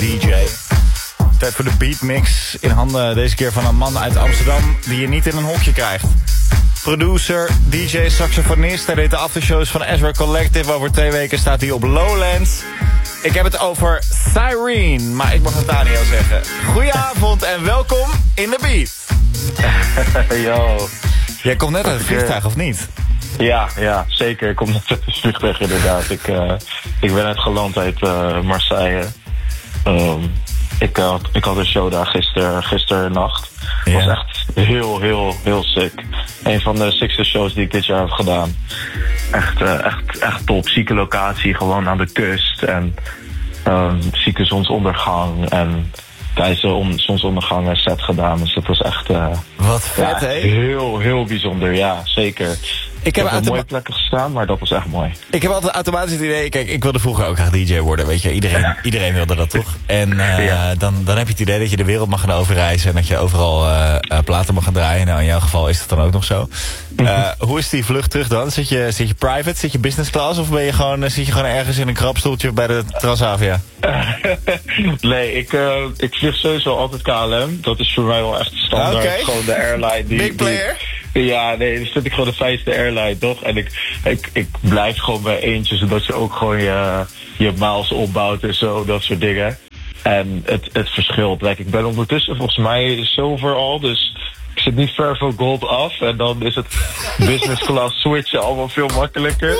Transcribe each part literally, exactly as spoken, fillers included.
D J. Tijd voor de beatmix in handen deze keer van een man uit Amsterdam die je niet in een hokje krijgt. Producer, D J, saxofonist. Hij deed de aftershows van Ezra Collective. Over twee weken staat hij op Lowlands. Ik heb het over Cyrene, maar ik mag het Daniel zeggen. Goedenavond en welkom in de beat. Yo. Jij komt net uit het vliegtuig, of niet? Ja, ja, zeker. Ik kom net uit het vliegtuig inderdaad. Ik, uh, ik ben net geland uit uh, Marseille. Um, ik, uh, ik had een show daar gister, gister nacht. Het was echt heel, heel, heel sick. Een van de sickste shows die ik dit jaar heb gedaan. Echt, uh, echt, echt top. Zieke locatie, gewoon aan de kust. En um, zieke zonsondergang. En tijdens de on- zonsondergang een set gedaan. Dus dat was echt... Uh, Wat vet, ja, hè? Heel, heel bijzonder. Ja, zeker. Ik, Ik heb heb op automa- mooie plekken gestaan, maar dat was echt mooi. Ik heb altijd automatisch het idee... Kijk, ik wilde vroeger ook graag D J worden, weet je. Iedereen, ja. iedereen wilde dat, toch? En uh, ja. dan, dan heb je het idee dat je de wereld mag gaan overreizen... en dat je overal uh, uh, platen mag gaan draaien. Nou, in jouw geval is dat dan ook nog zo. Uh, hoe is die vlucht terug dan? Zit je, zit je private? Zit je business class? Of ben je gewoon, zit je gewoon ergens in een krabstoeltje bij de Transavia? Nee, ik, uh, ik vlieg sowieso altijd K L M. Dat is voor mij wel echt standaard. Okay. Gewoon de airline die... Big player? Die, ja, nee, dat vind ik gewoon de fijnste airline, toch? En ik, ik, ik blijf gewoon bij eentje, zodat je ook gewoon je, je miles opbouwt en zo, dat soort dingen. En het, het verschilt. Like, ik ben ondertussen volgens mij silver al, dus ik zit niet ver van gold af. En dan is het business class switchen allemaal veel makkelijker.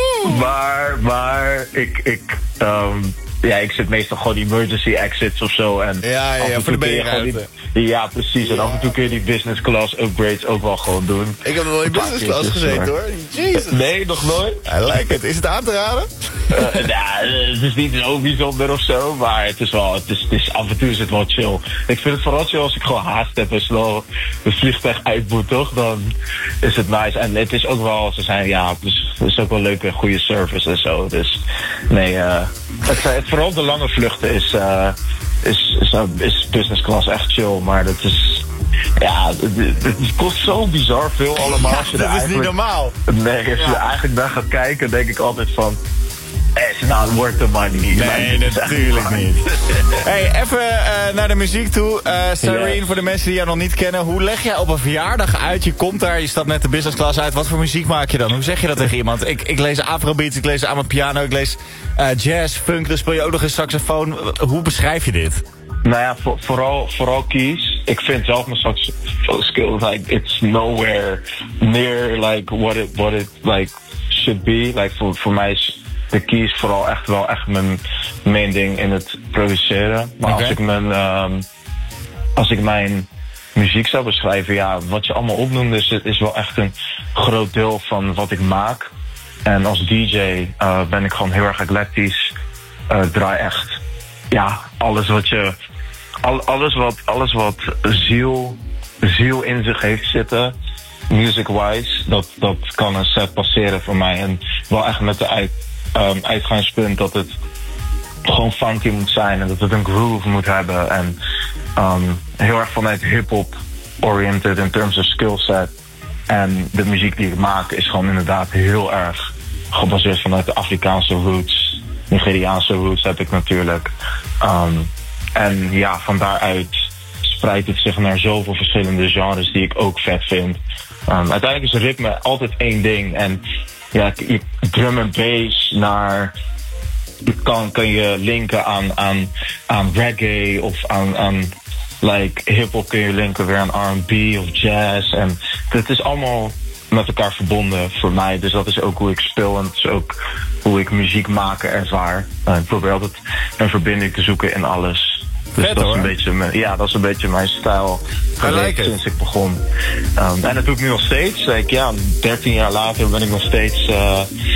Maar, maar, ik, ik, um, ja, ik zit meestal gewoon emergency exits of zo. En ja, ja, ja voor de beenruimte. Ja, precies. En ja. Af en toe kun je die business class upgrades ook wel gewoon doen. Ik heb nog wel in business class gezeten, hoor. Jezus. Nee, nog nooit. I like it. Is het aan te raden? Uh, nou, het is niet zo bijzonder of zo, maar het is wel, het is, het is, af en toe is het wel chill. Ik vind het vooral chill als ik gewoon haast heb en snel het vliegtuig uitboet, toch? Dan is het nice. En het is ook wel, ze zijn, ja, dus, het is ook wel leuke, goede service en zo. Dus, nee, uh, het, het, vooral de lange vluchten is, uh, is, is, is business class echt chill, maar dat is... Ja, het, het kost zo bizar veel allemaal. Ja, als je dat er is niet normaal. Nee, als je ja. er eigenlijk naar gaat kijken, denk ik altijd van... It's not worth the money. Nee, natuurlijk niet. Hey, even uh, naar de muziek toe. Uh, Cyrene, yes. Voor de mensen die jou nog niet kennen. Hoe leg jij op een verjaardag uit? Je komt daar, je stapt net de business class uit. Wat voor muziek maak je dan? Hoe zeg je dat tegen iemand? Ik, ik lees afrobeats, ik lees Amapiano, ik lees uh, jazz, funk. Dan speel je ook nog een saxofoon. Hoe beschrijf je dit? Nou ja, voor, vooral, vooral keys. Ik vind zelf mijn saxophone skills, like, it's nowhere near, like, what it, what it, like, should be. Like, voor, voor mij is de keys vooral echt wel echt mijn main ding in het produceren. Maar okay. als ik mijn, um, als ik mijn muziek zou beschrijven, ja, wat je allemaal opnoemde, is, is wel echt een groot deel van wat ik maak. En als D J uh, ben ik gewoon heel erg eclectisch. Uh, draai echt, ja, alles wat je... Al, alles wat, alles wat ziel, ziel in zich heeft zitten, music-wise, dat, dat kan een set passeren voor mij. En wel echt met de uit, um, uitgangspunt dat het gewoon funky moet zijn en dat het een groove moet hebben. En um, heel erg vanuit hip-hop oriented in terms of skillset. En de muziek die ik maak is gewoon inderdaad heel erg gebaseerd vanuit de Afrikaanse roots. Nigeriaanse roots heb ik natuurlijk. Um, En ja, van daaruit spreidt het zich naar zoveel verschillende genres die ik ook vet vind. Um, uiteindelijk is ritme altijd één ding. En ja, je drum en bass naar... Kan, kan je linken aan, aan, aan reggae of aan, aan like, hip-hop kun je linken weer aan R en B of jazz. En het is allemaal met elkaar verbonden voor mij. Dus dat is ook hoe ik speel en het is ook hoe ik muziek maken ervaar. Uh, ik probeer altijd een verbinding te zoeken in alles. Dus Vet, dat hoor. is een beetje mijn, ja, dat is een beetje mijn stijl like sinds ik begon. Um, en dat doe ik nu nog steeds. Like, ja, dertien jaar later ben ik nog steeds, uh,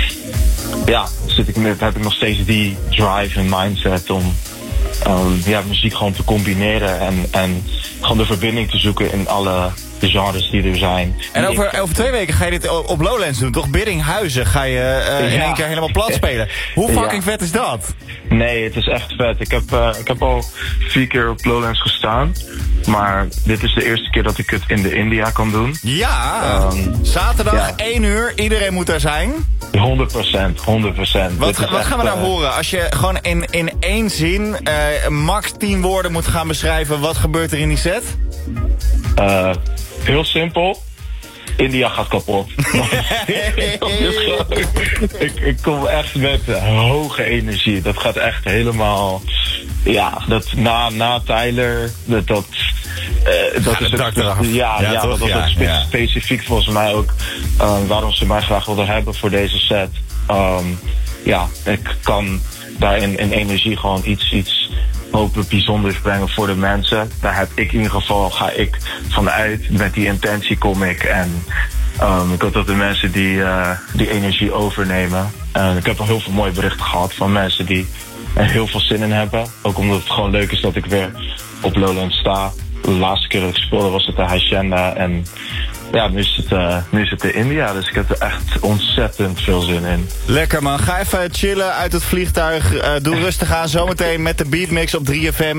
ja, zit ik, heb ik nog steeds die drive en mindset om um, ja, muziek gewoon te combineren en, en gewoon de verbinding te zoeken in alle genres die er zijn. En over, over twee weken ga je dit op Lowlands doen, toch? Biddinghuizen ga je uh, in ja. één keer helemaal plat spelen. Hoe fucking ja. vet is dat? Nee, het is echt vet. Ik heb, uh, ik heb al vier keer op Lowlands gestaan. Maar dit is de eerste keer dat ik het in de India kan doen. Ja, um, zaterdag ja. één uur, iedereen moet daar zijn. honderd procent, honderd procent. Wat, wat echt, gaan we daar uh, horen? Als je gewoon in, in één zin, uh, max tien woorden moet gaan beschrijven, wat gebeurt er in die set? Uh, heel simpel. India gaat kapot. ik, ik kom echt met hoge energie. Dat gaat echt helemaal... Ja, dat na, na Tyler... Dat, dat, uh, dat is het, ja, ja, ja, toch? Dat was ja, het spe ja. specifiek volgens mij ook... Uh, waarom ze mij graag wilden hebben voor deze set. Um, ja, ik kan daar in, in energie gewoon iets... iets hopelijk bijzonders brengen voor de mensen. Daar heb ik in ieder geval, ga ik vanuit. Met die intentie kom ik. En um, ik hoop dat de mensen die, uh, die energie overnemen. En ik heb al heel veel mooie berichten gehad van mensen die er heel veel zin in hebben. Ook omdat het gewoon leuk is dat ik weer op Lowlands sta. De laatste keer dat ik speelde was het de Hacienda. En ja, nu is het, uh, nu is het de India, dus ik heb er echt ontzettend veel zin in. Lekker man, ga even chillen uit het vliegtuig. Uh, doe rustig aan, zometeen met de Beatmix op drie F M.